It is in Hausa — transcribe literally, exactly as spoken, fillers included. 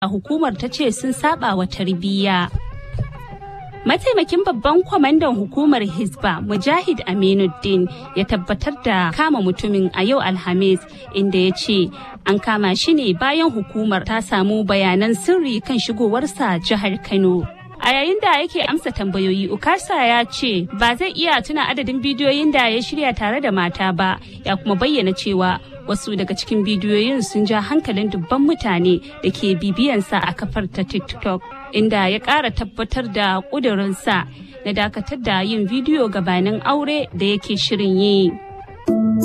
hukumar ta ce sun saba wa tarbiyya. Mataimakin babban kwamandan hukumar Hisba Mujahid Aminuddin ya tabbatar da kama mutumin a yau Alhamis, inda ya ce an kama shi ne bayan hukumar ta samu bayanan sirri kan shigowarsa jihar Kano. A yayin da yake amsa tambayoyi, Ukasa ya ce ba zai iya tuna adadin bidiyoyin da ya shirya tare da mata ba, ya kuma bayyana cewa wasu daga cikin bidiyoyin sun ja hankalin dubban mutane da ke bibiyansa a kafar ta TikTok, inda ya ƙara tabbatar da ƙudurinsa na dakatar da yin bidiyo gabanin aure da yake shirin yi.